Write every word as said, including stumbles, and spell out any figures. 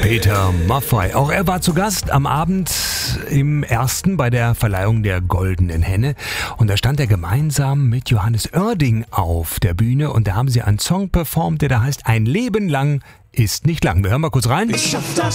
Peter Maffay. Auch er war zu Gast am Abend im ersten bei der Verleihung der Goldenen Henne. Und da stand er gemeinsam mit Johannes Oerding auf der Bühne und da haben sie einen Song performt, der da heißt Ein Leben lang ist nicht lang. Wir hören mal kurz rein. Ich schaff das.